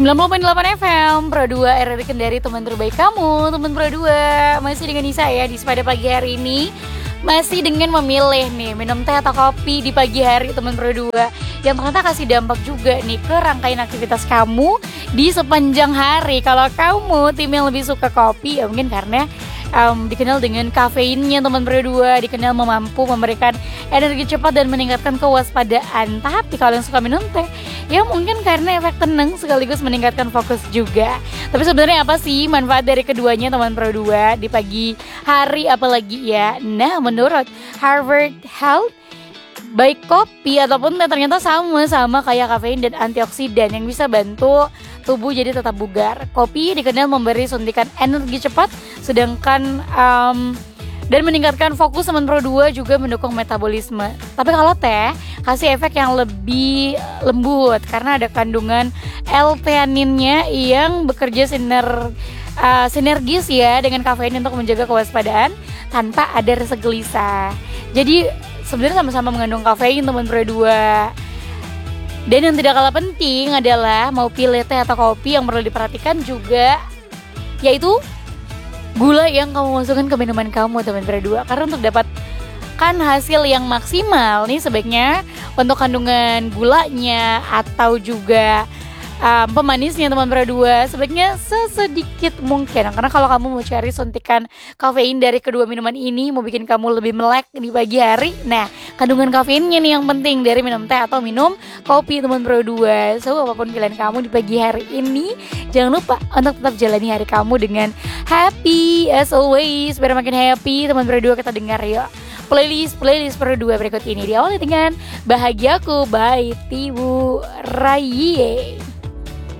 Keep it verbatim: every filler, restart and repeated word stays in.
sembilan puluh koma delapan F M Pro dua R R I Kendari, teman terbaik kamu, teman Pro dua. Masih dengan Nisa ya di pada pagi hari ini. Masih dengan memilih nih minum teh atau kopi di pagi hari, teman Pro dua, yang ternyata kasih dampak juga nih ke rangkaian aktivitas kamu di sepanjang hari. Kalau kamu tim yang lebih suka kopi, ya mungkin karena um, dikenal dengan kafeinnya, teman Pro dua, dikenal mampu memberikan energi cepat dan meningkatkan kewaspadaan. Tapi kalau yang suka minum teh, ya mungkin karena efek tenang sekaligus meningkatkan fokus juga. Tapi sebenarnya apa sih manfaat dari keduanya, teman Pro dua, di pagi hari apalagi ya? Nah, menurut Harvard Health, baik kopi ataupun teh ternyata sama-sama kaya kafein dan antioksidan yang bisa bantu tubuh jadi tetap bugar. Kopi dikenal memberi suntikan energi cepat, sedangkan um, dan meningkatkan fokus, teman Pro dua, juga mendukung metabolisme. Tapi kalau teh kasih efek yang lebih lembut karena ada kandungan L-theaninnya yang bekerja siner, uh, sinergis ya dengan kafein untuk menjaga kewaspadaan tanpa ada rasa gelisah. Jadi sebenarnya sama-sama mengandung kafein, teman Pro dua. Dan yang tidak kalah penting adalah mau pilih teh atau kopi, yang perlu diperhatikan juga yaitu gula yang kamu masukkan ke minuman kamu, teman Pro dua. Karena untuk dapatkan hasil yang maksimal nih, sebaiknya untuk kandungan gulanya atau juga um, pemanisnya, teman Pro dua, sebaiknya sesedikit mungkin. Karena kalau kamu mau cari suntikan kafein dari kedua minuman ini, mau bikin kamu lebih melek di pagi hari, nah kandungan kafeinnya nih yang penting dari minum teh atau minum kopi, teman Pro dua. So apapun pilihan kamu di pagi hari ini, jangan lupa untuk tetap jalani hari kamu dengan happy as always. Biar makin happy, teman Pro dua, kita dengar yuk playlist playlist Pro dua berikut ini. Diawali dengan Bahagiaku by Tibu Raiye.